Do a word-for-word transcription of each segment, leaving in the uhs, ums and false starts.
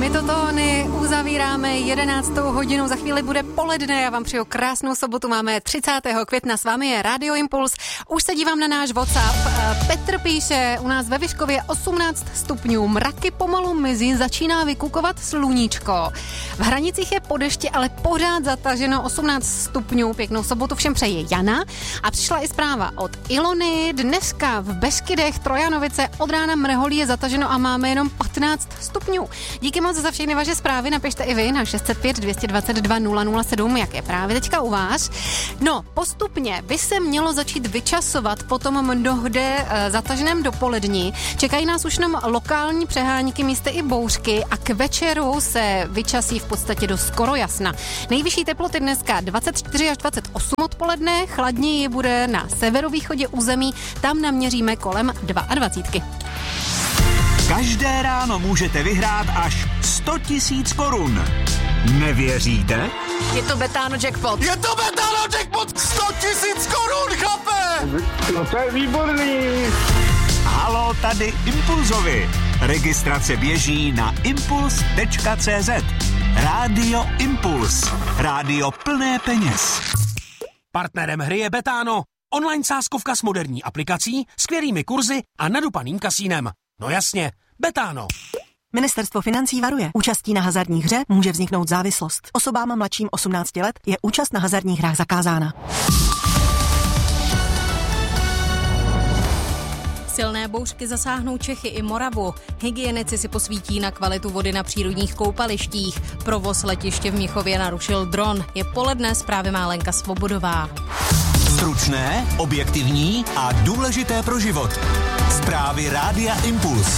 My to tóny uzavíráme jedenáctou hodinu, za chvíli bude poledne, já vám přeju krásnou sobotu, máme třicátého května, s vámi je Radio Impuls, už se dívám na náš WhatsApp, Petr píše, u nás ve Vyškově osmnáct stupňů, mraky pomalu mizí, začíná vykukovat sluníčko, v Hranicích je po dešti, ale pořád zataženo osmnáct stupňů, pěknou sobotu všem přeje Jana a přišla i zpráva od Ilony, dneska v Beskydech Trojanovice od rána mrholí je zataženo a máme jenom patnáct stupňů. Díky moc za všechny vaše zprávy, napište i vy na šest set pět dvě dvacet dva nula nula sedm, jak je právě teďka u vás. No, postupně by se mělo začít vyčasovat po tom mnohde e, zataženém dopolední. Čekají nás už jenom lokální přehánky, místy i bouřky a k večeru se vyčasí v podstatě do skoro jasna. Nejvyšší teploty dneska dvacet čtyři až dvacet osm odpoledne, chladněji bude na severovýchodě území, tam naměříme kolem dvacet dva. Každé ráno můžete vyhrát až sto tisíc korun. Nevěříte? Je to Betano jackpot. Je to Betano jackpot! sto tisíc korun, chlape! No to je výborný. Halo, tady Impulzovi. Registrace běží na impuls tečka cé zet. Rádio Impuls. Rádio plné peněz. Partnerem hry je Betano. Online sázkovka s moderní aplikací, skvělými kurzy a nadupaným kasínem. No jasně, Betano. Ministerstvo financí varuje. Účastí na hazardních hře může vzniknout závislost. Osobám mladším osmnácti let je účast na hazardních hrách zakázána. Silné bouřky zasáhnou Čechy i Moravu. Hygienici si posvítí na kvalitu vody na přírodních koupalištích. Provoz letiště v Mnichově narušil dron. Je poledne, zprávy má Lenka Svobodová. Stručné, objektivní a důležité pro život. Zprávy Rádia Impuls.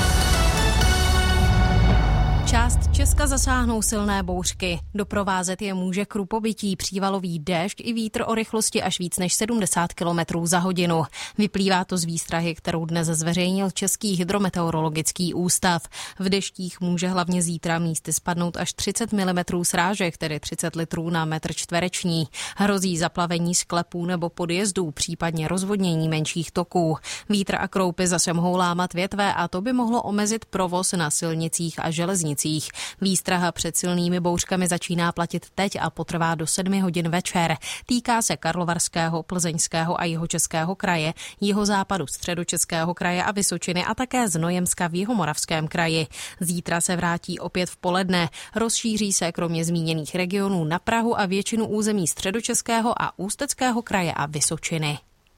Část Česka zasáhnou silné bouřky. Doprovázet je může krupobytí, přívalový déšť i vítr o rychlosti až víc než sedmdesát kilometrů za hodinu. Vyplývá to z výstrahy, kterou dnes zveřejnil Český hydrometeorologický ústav. V deštích může hlavně zítra místy spadnout až třicet milimetrů srážek, tedy třicet litrů na metr čtvereční. Hrozí zaplavení sklepů nebo podjezdů, případně rozvodnění menších toků. Vítr a kroupy zase mohou lámat větve a to by mohlo omezit provoz na silnicích a železnicích. Výstraha před silnými bouřkami začíná platit teď a potrvá do sedmi hodin večer. Týká se Karlovarského, Plzeňského a Jihočeského kraje, jihozápadu Středočeského kraje a Vysočiny a také Znojemska v Jihomoravském kraji. Zítra se vrátí opět v poledne. Rozšíří se kromě zmíněných regionů na Prahu a většinu území Středočeského a Ústeckého kraje a Vysočiny.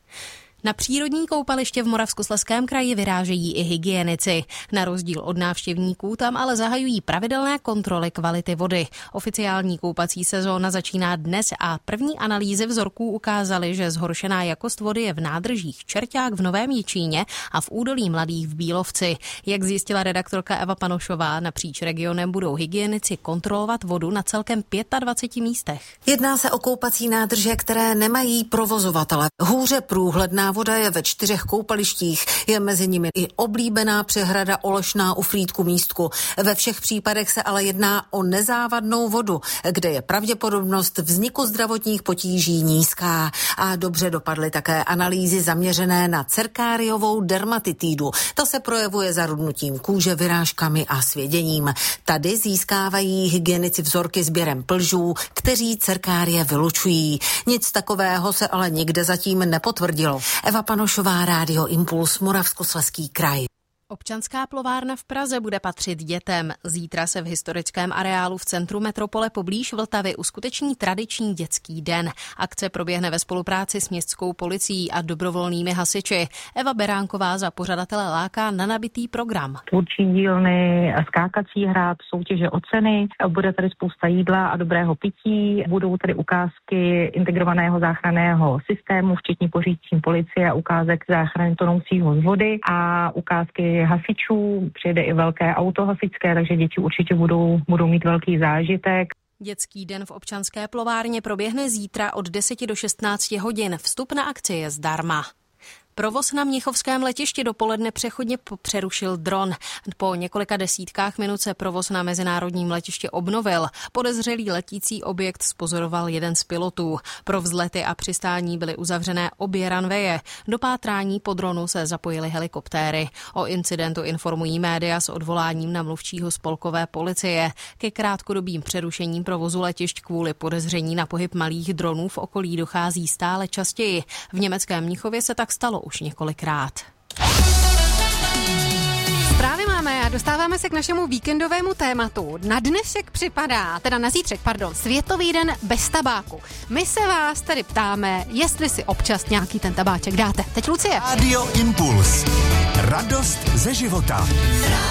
Na přírodní koupaliště v Moravskoslezském kraji vyrážejí i hygienici. Na rozdíl od návštěvníků tam ale zahajují pravidelné kontroly kvality vody. Oficiální koupací sezóna začíná dnes a první analýzy vzorků ukázaly, že zhoršená jakost vody je v nádržích Čerťák v Novém Jičíně a v údolí Mladých v Bílovci. Jak zjistila redaktorka Eva Panošová, napříč regionem budou hygienici kontrolovat vodu na celkem dvaceti pěti místech. Jedná se o koupací nádrže, které nemají provozovatele. Hůře průhledná voda je ve čtyřech koupalištích. Je mezi nimi i oblíbená přehrada Olešná u Frýdku Místku. Ve všech případech se ale jedná o nezávadnou vodu, kde je pravděpodobnost vzniku zdravotních potíží nízká. A dobře dopadly také analýzy zaměřené na cerkáriovou dermatitidu. Ta se projevuje zarudnutím kůže, vyrážkami a svěděním. Tady získávají hygienici vzorky sběrem plžů, kteří cerkárie vylučují. Nic takového se ale nikde zatím nepotvrdilo. Eva Panošová, Rádio Impuls, Moravskoslezský kraj. Občanská plovárna v Praze bude patřit dětem. Zítra se v historickém areálu v centru metropole poblíž Vltavy uskuteční tradiční dětský den. Akce proběhne ve spolupráci s městskou policií a dobrovolnými hasiči. Eva Beránková za pořadatele láká na nabitý program. Tvůrčí dílny, skákací hrad, soutěže o ceny, bude tady spousta jídla a dobrého pití, budou tady ukázky integrovaného záchranného systému, včetně pořídící policie a ukázek záchrany tonoucího z vody a ukázky hasičů, přijede i velké auto hasičské, takže děti určitě budou, budou mít velký zážitek. Dětský den v občanské plovárně proběhne zítra od deseti do šestnácti hodin. Vstup na akci je zdarma. Provoz na mnichovském letišti dopoledne přechodně přerušil dron. Po několika desítkách minut se provoz na mezinárodním letišti obnovil. Podezřelý letící objekt zpozoroval jeden z pilotů. Pro vzlety a přistání byly uzavřené obě runwaye. Do pátrání po dronu se zapojily helikoptéry. O incidentu informují média s odvoláním na mluvčího spolkové policie. Ke krátkodobým přerušením provozu letišť kvůli podezření na pohyb malých dronů v okolí dochází stále častěji. V německém Mnichově se tak stalo už několikrát. Zprávy máme a dostáváme se k našemu víkendovému tématu. Na dnešek připadá, teda na zítřek, pardon, Světový den bez tabáku. My se vás tedy ptáme, jestli si občas nějaký ten tabáček dáte. Teď Lucie. Radio Impuls. Radost ze života.